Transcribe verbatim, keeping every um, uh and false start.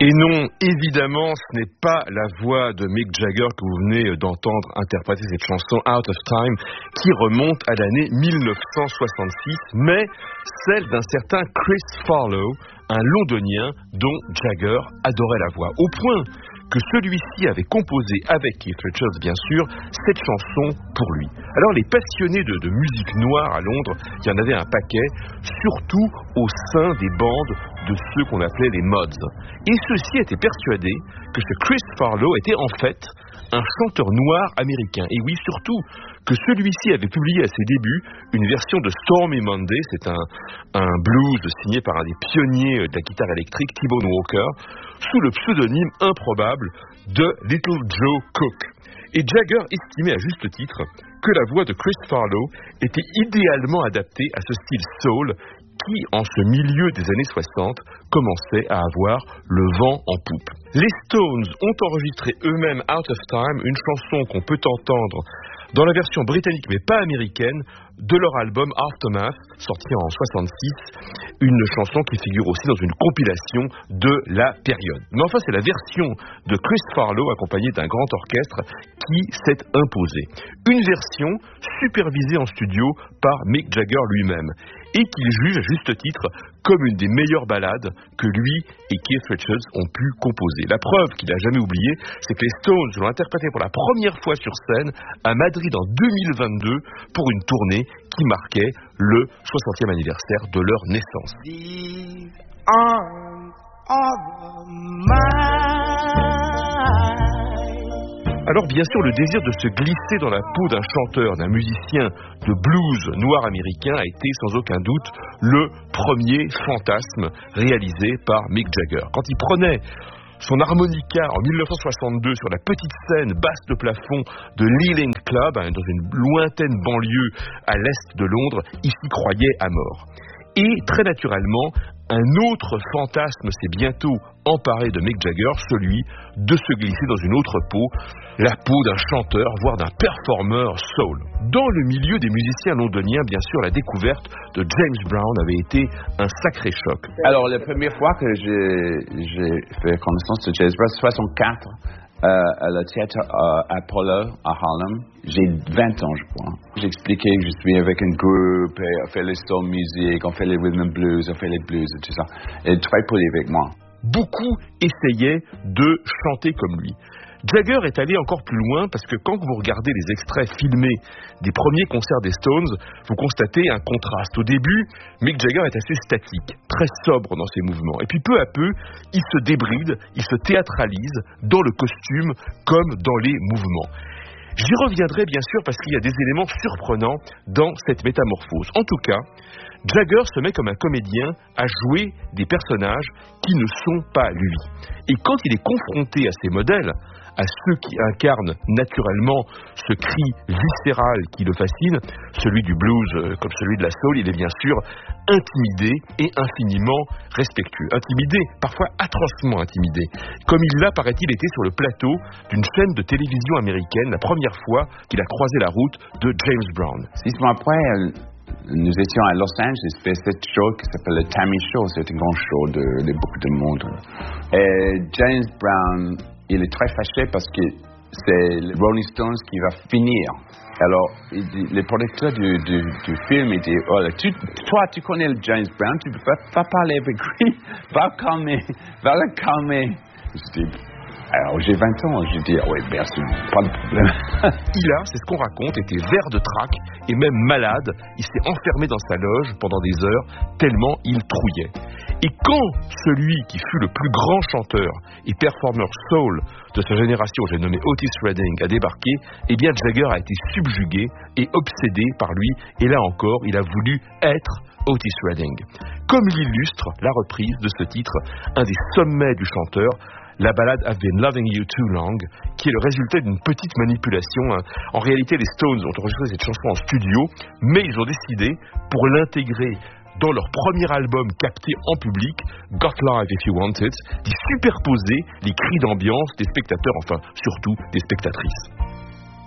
Et non, évidemment, ce n'est pas la voix de Mick Jagger que vous venez d'entendre interpréter cette chanson Out of Time qui remonte à l'année mille neuf cent soixante-six, mais celle d'un certain Chris Farlowe, un londonien dont Jagger adorait la voix, au point que celui-ci avait composé avec Keith Richards, bien sûr, cette chanson pour lui. Alors les passionnés de, de musique noire à Londres, il y en avait un paquet, surtout au sein des bandes de ceux qu'on appelait les mods. Et ceux-ci étaient persuadés que ce Chris Farlowe était en fait un chanteur noir américain. Et oui, surtout que celui-ci avait publié à ses débuts une version de Stormy Monday, c'est un, un blues signé par un des pionniers de la guitare électrique, T-Bone Walker, sous le pseudonyme improbable de Little Joe Cook. Et Jagger estimait à juste titre que la voix de Chris Farlowe était idéalement adaptée à ce style soul qui, en ce milieu des années soixante, commençait à avoir le vent en poupe. Les Stones ont enregistré eux-mêmes Out of Time, une chanson qu'on peut entendre dans la version britannique mais pas américaine de leur album Aftermath, sorti en soixante-six, une chanson qui figure aussi dans une compilation de la période. Mais enfin, c'est la version de Chris Farlowe accompagnée d'un grand orchestre qui s'est imposée. Une version supervisée en studio par Mick Jagger lui-même et qu'il juge à juste titre comme une des meilleures ballades que lui et Keith Richards ont pu composer. La preuve qu'il n'a jamais oublié, c'est que les Stones l'ont interprété pour la première fois sur scène à Madrid en deux mille vingt-deux pour une tournée qui marquait le soixantième anniversaire de leur naissance. These arms are mine. Alors bien sûr, le désir de se glisser dans la peau d'un chanteur, d'un musicien de blues noir américain a été sans aucun doute le premier fantasme réalisé par Mick Jagger. Quand il prenait son harmonica en mille neuf cent soixante-deux sur la petite scène basse de plafond de l'Ealing Club, hein, dans une lointaine banlieue à l'est de Londres, il s'y croyait à mort. Et très naturellement, un autre fantasme s'est bientôt emparé de Mick Jagger, celui de se glisser dans une autre peau, la peau d'un chanteur, voire d'un performeur soul. Dans le milieu des musiciens londoniens, bien sûr, la découverte de James Brown avait été un sacré choc. Alors, la première fois que j'ai, j'ai fait connaissance de James Brown, soixante-quatre, euh, à le théâtre euh, Apollo à Harlem, j'ai vingt ans, je crois. J'ai expliqué que je suis avec un groupe, et on fait les soul music, on fait les rhythm and blues, on fait les blues et tout ça. Et très poli avec moi. Beaucoup essayaient de chanter comme lui. Jagger est allé encore plus loin parce que quand vous regardez les extraits filmés des premiers concerts des Stones, vous constatez un contraste. Au début, Mick Jagger est assez statique, très sobre dans ses mouvements. Et puis peu à peu, il se débride, il se théâtralise dans le costume comme dans les mouvements. J'y reviendrai bien sûr parce qu'il y a des éléments surprenants dans cette métamorphose. En tout cas, Jagger se met comme un comédien à jouer des personnages qui ne sont pas lui. Et quand il est confronté à ces modèles, à ceux qui incarnent naturellement ce cri viscéral qui le fascine, celui du blues comme celui de la soul, il est bien sûr intimidé et infiniment respectueux. Intimidé, parfois atrocement intimidé. Comme il l'a, paraît-il, été sur le plateau d'une chaîne de télévision américaine la première fois qu'il a croisé la route de James Brown. Six mois après, nous étions à Los Angeles, fait cette show qui s'appelle le Tammy Show, c'est un grand show de, de beaucoup de monde. Et James Brown, il est très fâché parce que c'est les Rolling Stones qui va finir. Alors, il dit, le producteur du, du, du film, il dit, oh, tu, toi, tu connais le James Brown, tu ne peux pas parler avec lui, va le calmer, va le calmer. Je dis, alors j'ai vingt ans, j'ai dit, ah oui, bien sûr, pas de problème. Il a, c'est ce qu'on raconte, été vert de trac et même malade. Il s'est enfermé dans sa loge pendant des heures, tellement il trouillait. Et quand celui qui fut le plus grand chanteur et performeur soul de sa génération, j'ai nommé Otis Redding, a débarqué, eh bien Jagger a été subjugué et obsédé par lui. Et là encore, il a voulu être Otis Redding. Comme l'illustre la reprise de ce titre, un des sommets du chanteur, la ballade I've Been Loving You Too Long, qui est le résultat d'une petite manipulation. En réalité, les Stones ont enregistré cette chanson en studio, mais ils ont décidé, pour l'intégrer dans leur premier album capté en public, Got Live If You Want It, d'y superposer les cris d'ambiance des spectateurs, enfin surtout des spectatrices.